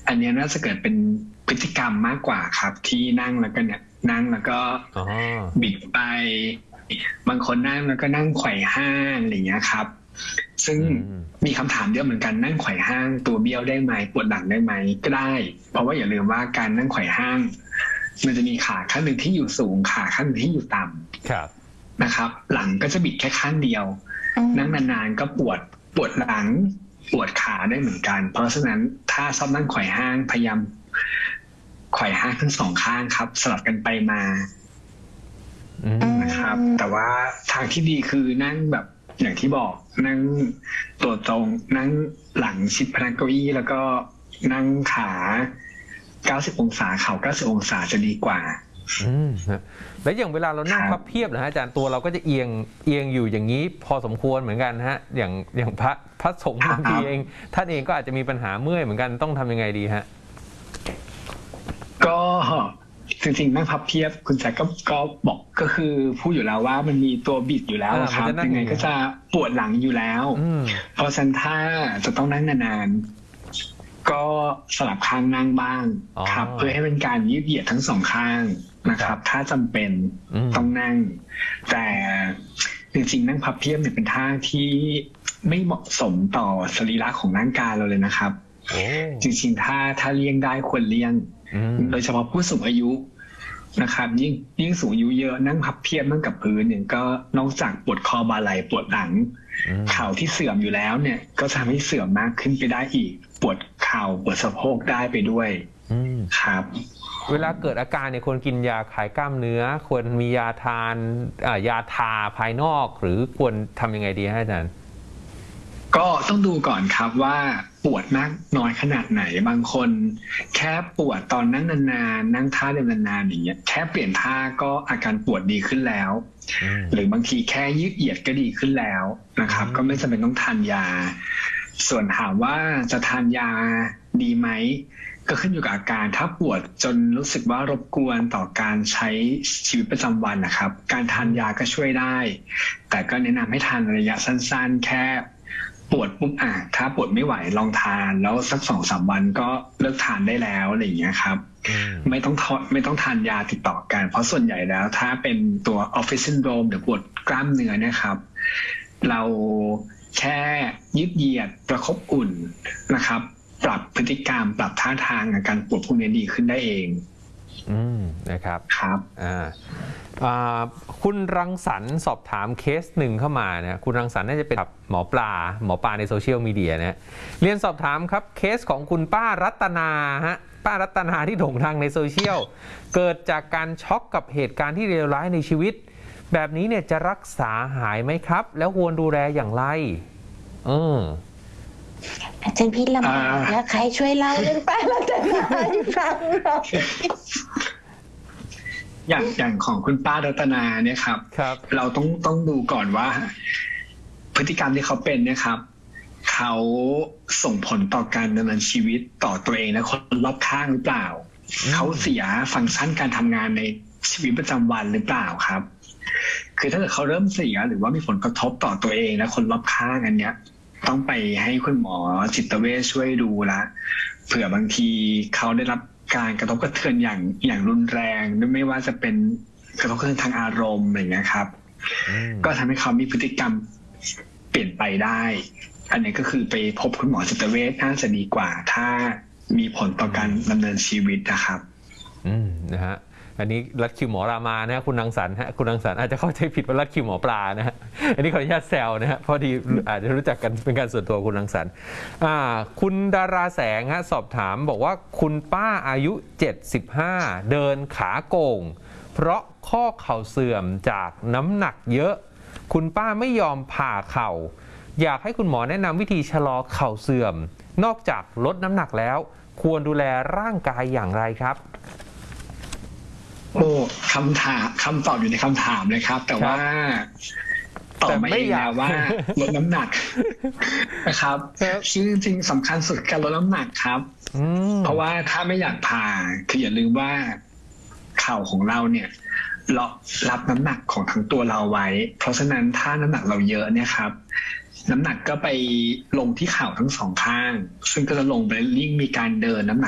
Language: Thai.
อันนี้น่าจะเกิดเป็นพฤติกรรมมากกว่าครับที่นั่งแล้วก็เนี่ยนั่งแล้วก็บิดไปบางคนนั่งแล้วก็นั่งไขว่ห้างอะไรอย่างเงี้ยครับซึ่งมีคำถามเยอะเหมือนกันนั่งไขว่ห้างตัวเบี้ยวได้ไหมปวดหลังได้ไหมก็ได้เพราะว่าอย่าลืมว่าการนั่งไขว่ห้างมันจะมีขาข้างหนึ่งที่อยู่สูงขาข้างหนึ่งที่อยู่ต่ำนะครับหลังก็จะบิดแค่ข้างเดียวนั่งนานๆก็ปวดหลังปวดขาได้เหมือนกันเพราะฉะนั้นถ้าชอบนั่งไขว่ห้างพยายามไขว่ห้างทั้งสองข้างครับสลับกันไปมานะครับแต่ว่าทางที่ดีคือนั่งแบบอย่างที่บอกนั่งตัวตรงนั่งหลังชิดพนักเก้าอี้แล้วก็นั่งขา90องศาเข่า90องศาจะดีกว่าแล้วอย่างเวลาเรานั่งพับเพียบนะฮะอาจารย์ตัวเราก็จะเอียงอยู่อย่างนี้พอสมควรเหมือนกันฮะอย่างพระสงฆ์บางทีเองท่านเองก็อาจจะมีปัญหาเมื่อยเหมือนกันต้องทำยังไงดีฮะก็จริงๆนั่งพับเพียบคุณแจ็คก็บอกก็คือพูดอยู่แล้วว่ามันมีตัวบิดอยู่แล้วครับยังไงก็จะปวดหลังอยู่แล้วเพราะฉะนั้นถ้าจะต้องนั่งนานๆก็สลับข้างนั่งบ้างครับเพื่อให้เป็นการยืดเหยียดทั้งสองข้างนะครับถ้าจำเป็นต้องนั่งแต่จริงๆนั่งพับเพียบเนี่ยเป็นท่าที่ไม่เหมาะสมต่อสรีระของร่างกายเราเลยนะครับจริงๆถ้าเลี่ยงได้ควรเลี่ยงโดยเฉพาะผู้สูงอายุนะครับยิ่งสูงอายุเยอะนั่งพับเพียบนั่งกับพื้นเนี่ยก็นอกจากปวดคอบ่าไหล่ปวดหลังเข่าที่เสื่อมอยู่แล้วเนี่ยก็ทำให้เสื่อมมากขึ้นไปได้อีกปวดเข่าปวดสะโพกได้ไปด้วยครับเวลาเกิดอาการเนี่ยควรกินยาคลายกล้ามเนื้อควรมียาทาภายนอกหรือควรทำยังไงดีให้อาจารย์ก็ต้องดูก่อนครับว่าปวดมากน้อยขนาดไหนบางคนแค่ปวดตอนนั่งนานๆนั่งท่าเดินนานๆอย่างเงี้ยแค่เปลี่ยนท่าก็อาการปวดดีขึ้นแล้วหรือบางทีแค่ยืดเหยียดก็ดีขึ้นแล้วนะครับก็ไม่จำเป็นต้องทานยาส่วนถามว่าจะทานยาดีไหมก็ขึ้นอยู่กับอาการถ้าปวดจนรู้สึกว่ารบกวนต่อการใช้ชีวิตประจำวันนะครับการทานยาก็ช่วยได้แต่ก็แนะนำให้ทานระยะสั้นๆแค่ปวดปุ๊บถ้าปวดไม่ไหวลองทานแล้วสัก2-3 วันก็เลิกทานได้แล้วอะไรอย่างเงี้ยครับไม่ต้องทานยาติดต่อกันเพราะส่วนใหญ่แล้วถ้าเป็นตัวออฟฟิศซินโดรมหรือปวดกล้ามเนื้อนะครับเราแค่ยืดเหยียดประคบอุ่นนะครับปรับพฤติกรรมปรับท่าทางอาการปวดพวกนี้ดีขึ้นได้เองนะครับครับคุณรังสรรค์สอบถามเคสหนึ่งเข้ามานะคุณรังสรรค์น่าจะเป็นหมอปลาในโซเชียลมีเดียนะเรียนสอบถามครับเคสของคุณป้ารัตนาฮะป้ารัตนาที่โด่งดังในโซเชียลเกิดจากการช็อกกับเหตุการณ์ที่เลวร้ายในชีวิตแบบนี้เนี่ยจะรักษาหายไหมครับแล้วควรดูแลอย่างไรอาจารย์พิษละมาแล้วใครช่วยเล่าเรื่องป้ารัตนาให้ฟังหน่อยอย่างของคุณป้ารัตนาเนี่ยครับเราต้องดูก่อนว่าพฤติกรรมที่เขาเป็นเนี่ยครับเขาส่งผลต่อการดำเนินชีวิตต่อตัวเองและคนรอบข้างหรือเปล่าเขาเสียฟังก์ชันการทำงานในชีวิตประจำวันหรือเปล่าครับคือถ้าเกิดเขาเริ่มเสียหรือว่ามีผลกระทบต่อตัวเองและคนรอบข้างอันเนี้ยต้องไปให้คุณหมอจิตเวชช่วยดูละเผื่อบางทีเขาได้รับการกระทบกระเทือนอย่างรุนแรงไม่ว่าจะเป็นกระทบกระเทือนทางอารมณ์อะไรอย่างเงี้ยครับก็ทำให้เขามีพฤติกรรมเปลี่ยนไปได้อันนี้ก็คือไปพบคุณหมอจิตเวชน่าจะดีกว่าถ้ามีผลต่อการดำเนินชีวิตนะครับนะฮะอันนี้รัดคิวหมอรามานะคุณรังสรรค์ฮะคุณรังสรรค์อาจจะเข้าใจผิดว่ารัดคิวหมอปลานะฮะอันนี้ขออนุญาตแซวนะฮะพอดีอาจจะรู้จักกันเป็นการส่วนตัวคุณรังสรรค์คุณดาราแสงฮะสอบถามบอกว่าคุณป้าอายุ75เดินขาโก่งเพราะข้อเข่าเสื่อมจากน้ำหนักเยอะคุณป้าไม่ยอมผ่าเข่าอยากให้คุณหมอแนะนำวิธีชะลอเข่าเสื่อมนอกจากลดน้ำหนักแล้วควรดูแลร่างกายอย่างไรครับคำตอบอยู่ในคำถามเลยครับแต่ว่าตอบมาเองแล้วว่าลดน้ำหนักนะครับซึ่งจริงๆสำคัญสุดการลดน้ำหนักครับเพราะว่าถ้าไม่อยากผ่าคืออย่าลืมว่าเข่าของเราเนี่ยรับน้ำหนักของทั้งตัวเราไว้เพราะฉะนั้นถ้าน้ำหนักเราเยอะเนี่ยครับน้ำหนักก็ไปลงที่เข่าทั้งสองข้างซึ่งก็จะลงไปยิ่งมีการเดินน้ำหนัก